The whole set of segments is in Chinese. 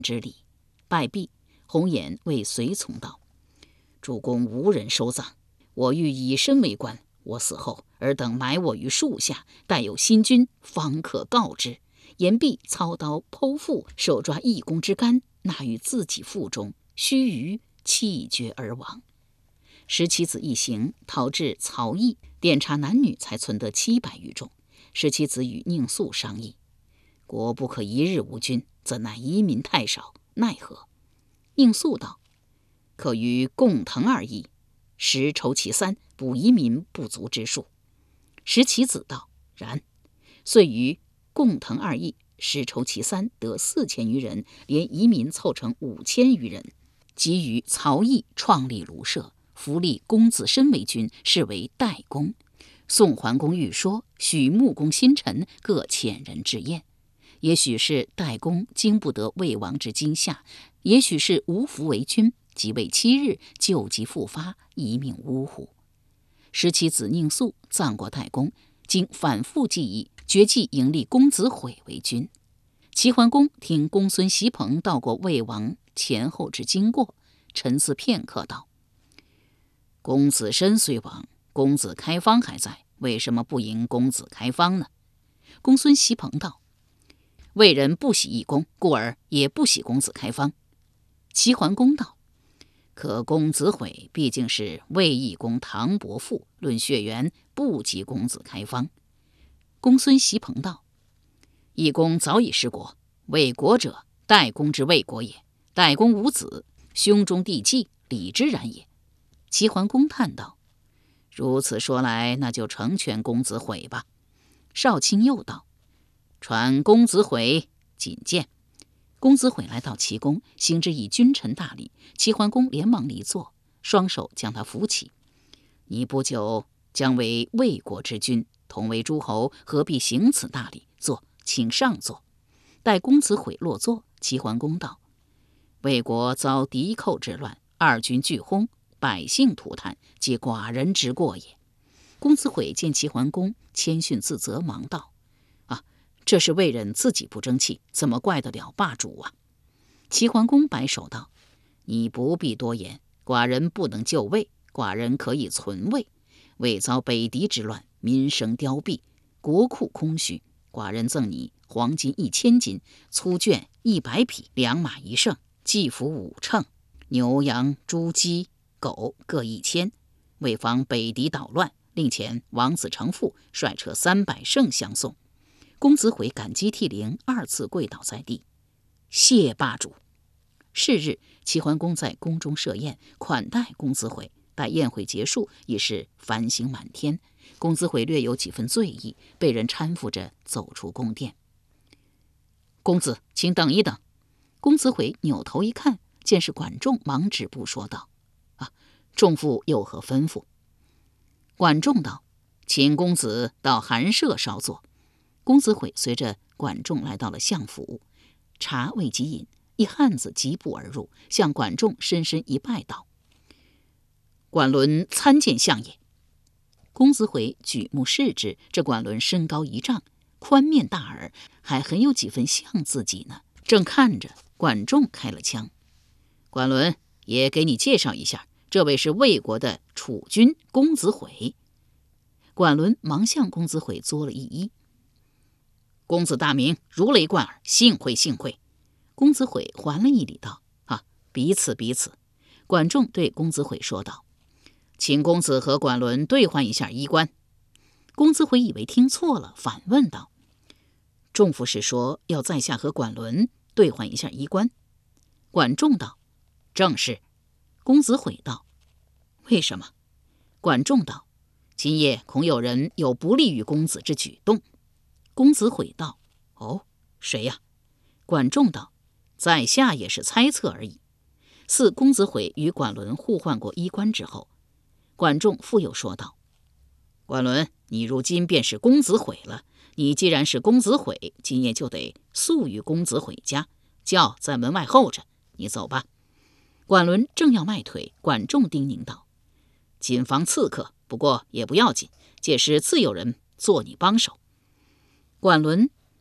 之礼。拜毕，红颜谓随从道：主公无人收葬，我欲以身为官，我死后尔等埋我于树下，待有新君方可告之。言毕，操刀剖腹，手抓义公之肝，纳于自己腹中，须臾气绝而亡。十七子一行逃至曹邑，调查男女，才存得700余众。十七子与宁肃商议：国不可一日无君，怎奈移民太少，奈何？宁肃道：可于共腾2邑，实筹其3，补移民不足之数。十七子道：然。遂于共腾2邑，实筹其3，得4000余人，连移民凑成5000余人。即于曹邑创立卢舍，扶立公子申为君，是为代公。宋桓公欲说，许穆公新臣各遣人至宴。也许是代公经不得魏王之惊吓，也许是无福为君，即位7日，旧疾复发，一命呜呼。十七子宁肃葬过代公，经反复计议，决计迎立公子毁为君。齐桓公听公孙袭彭道过魏王前后之经过，沉思片刻道：公子申虽亡，公子开方还在，为什么不迎公子开方呢？公孙袭彭道：魏人不喜义公，故而也不喜公子开方。齐桓公道：可公子毁毕竟是魏义公唐伯父，论血缘不及公子开方。公孙袭彭道：义公早已失国，魏国者，代公之魏国也。代公无子，兄中弟继，理之然也。齐桓公叹道：如此说来，那就成全公子毁吧。少卿又道：传公子毁觐见。公子毁来到齐宫，行之以君臣大礼。齐桓公连忙离座，双手将他扶起。你不久将为魏国之君，同为诸侯，何必行此大礼？坐，请上座。待公子毁落座，齐桓公道：魏国遭敌寇之乱，2军俱轰，百姓涂炭，皆寡人之过也。公子毁见齐桓公谦逊自责，忙道：这是魏人自己不争气，怎么怪得了霸主啊？齐桓公摆手道：你不必多言，寡人不能救魏，寡人可以存魏。魏遭北狄之乱，民生凋敝，国库空虚，寡人赠你黄金1000斤，粗绢100匹，2马1乘，祭服5乘，牛羊猪鸡狗各1000，为防北狄捣乱，令遣王子成父率车300乘相送。公子毁感激涕零，2次跪倒在地，谢霸主。是日，齐桓公在宫中设宴，款待公子毁。待宴会结束，已是繁星满天。公子毁略有几分醉意，被人搀扶着走出宫殿。公子，请等一等。公子毁扭头一看，见是管仲，忙止步说道：仲父有何吩咐？管仲道：请公子到寒舍稍坐。公子毁随着管仲来到了相府，茶未及饮，一汉子疾步而入，向管仲深深一拜道：管伦参见相也。公子毁举目视之，这管伦身高1丈，宽面大耳，还很有几分像自己呢。正看着，管仲开了腔：管伦，也给你介绍一下，这位是魏国的储君公子毁。管伦忙向公子毁作了一揖：公子大名，如雷贯耳，幸会幸会。公子毁还了一礼道：彼此彼此。管仲对公子毁说道：请公子和管伦兑换一下衣冠。公子毁以为听错了，反问道：仲父是说要在下和管伦兑换一下衣冠？管仲道：正是。公子毁道：为什么？管仲道：今夜恐有人有不利于公子之举动。公子毁道：哦，谁呀？管仲道：在下也是猜测而已。似公子毁与管伦互换过衣冠之后，管仲复又说道：管伦，你如今便是公子毁了，你既然是公子毁，今夜就得宿于公子毁家，轿在门外候着，你走吧。管伦正要迈腿，管仲叮咛道：谨防刺客，不过也不要紧，届时自有人做你帮手。管伦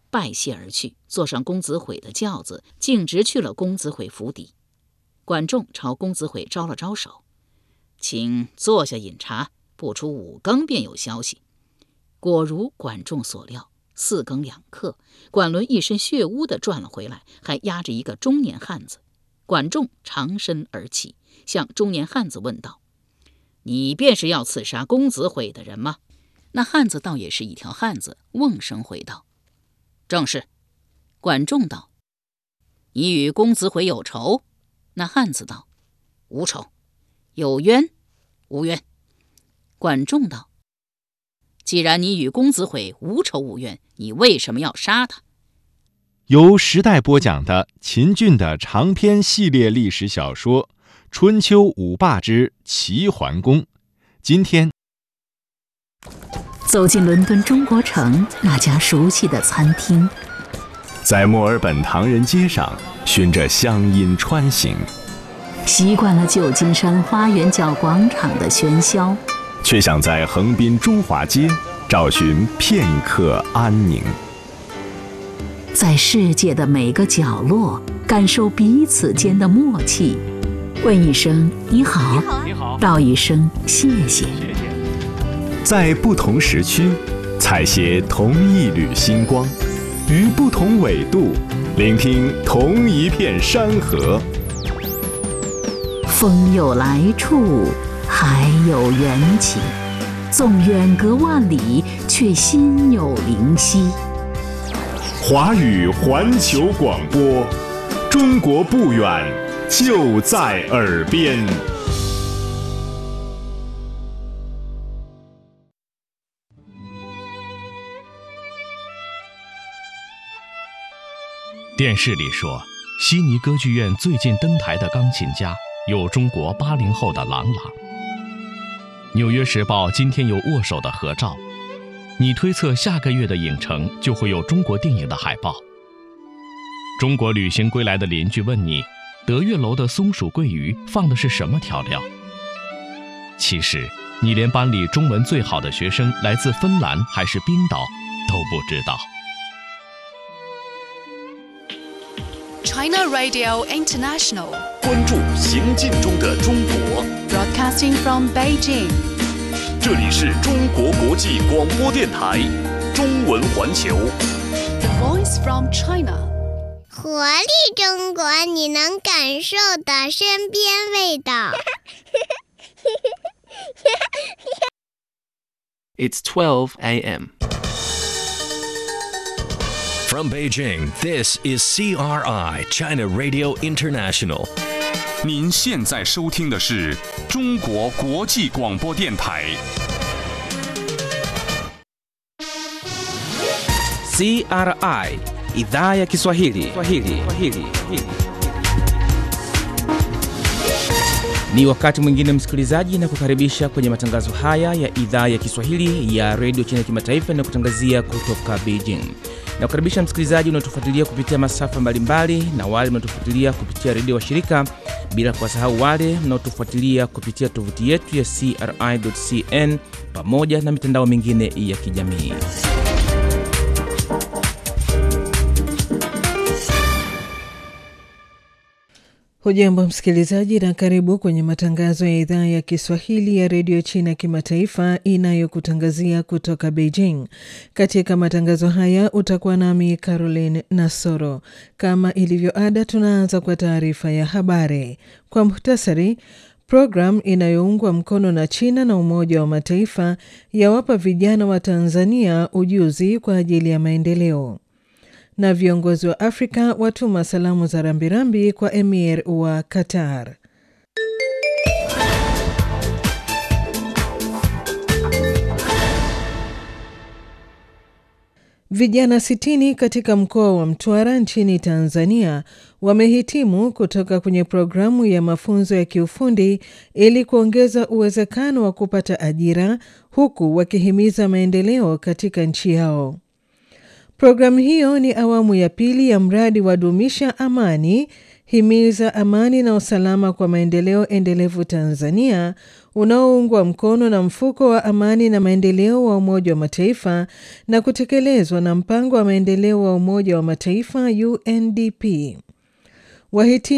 拜谢而去，坐上公子毁的轿子，径直去了公子毁府邸。管仲朝公子毁招了招手，请坐下饮茶，不出5更便有消息。果如管仲所料，4更2刻，管伦一身血污地转了回来，还押着一个中年汉子。管仲长身而起，向中年汉子问道：你便是要刺杀公子毁的人吗？那汉子倒也是一条汉子，瓮声回道：正是。管仲道：你与公子毁有仇？那汉子道：无仇。有冤？无冤。管仲道：既然你与公子毁无仇无怨，你为什么要杀他？ 由时代播讲的秦俊的长篇系列历史小说《春秋五霸之齐桓公》。今天走进伦敦中国城那家熟悉的餐厅， 在墨尔本唐人街上循着乡音穿行， 习惯了旧金山花园角广场的喧嚣， 却想在横滨中华街找寻片刻安宁。 在世界的每个角落感受彼此间的默契，问一声你好，道一声谢谢。 在不同时区采撷同一缕星光，于不同纬度聆听同一片山河。 风有来处，海有缘起，纵远隔万里，却心有灵犀。 华语环球广播，中国不远，就在耳边。 电视里说，悉尼歌剧院最近登台的钢琴家有中国80后的郎朗。纽约时报今天有握手的合照，你推测下个月的影城就会有中国电影的海报。中国旅行归来的邻居问你，德月楼的松鼠桂鱼放的是什么调料？其实你连班里中文最好的学生来自芬兰还是冰岛都不知道。 China Radio International， 关注行进中的中国。 Broadcasting from Beijing， 这里是中国国际广播电台中文环球。 The Voice from China， 活力中国，你能感受的身边味道。 It's 12 a.m. From Beijing, this is CRI, China Radio International. 您现在收听的是中国国际广播电台。 CRI, Idhaa ya Kiswahili. Ni wakati mwingine msikilizaji, na kukaribisha kwenye matangazo haya ya idhaa ya Kiswahili ya Radio China Kimataifa na kutangazia kutoka Beijing. Na kukaribisha msikilizaji unaotufuatilia kupitia masafa mbalimbali na wale mnaotufuatilia kupitia redio wa shirika, bila kuwasahau wale mnaotufuatilia kupitia tovuti yetu ya CRI.cn pamoja na mitandao mingine ya kijamii. Hujambo msikilizaji, na karibu kwenye matangazo ya idhaa ya Kiswahili ya redio China Kimataifa inayokutangazia kutoka Beijing. Katika matangazo haya utakuwa nami Caroline Nasoro. Kama ilivyo ada, tunaanza kwa taarifa ya habari. Kwa muhtasari, program inayoungwa mkono na China na Umoja wa Mataifa yawapa vijana wa Tanzania ujuzi kwa ajili ya maendeleo. Na viongozi wa Afrika watuma salamu za rambirambi kwa Emir wa Qatar. Vijana 60 katika mkoa wa Mtwara nchini Tanzania wamehitimu kutoka kwenye programu ya mafunzo ya kiufundi ili kuongeza uwezekano wa kupata ajira, huku wakihimiza maendeleo katika nchi yao. Programu hiyo ni awamu ya pili ya mradi wa Dumisha Amani. Himiza amani na usalama kwa maendeleo endelevu Tanzania, unaoungwa mkono na mfuko wa amani na maendeleo wa Umoja wa Mataifa na kutekelezwa na mpango wa maendeleo wa Umoja wa Mataifa UNDP. Wahitimu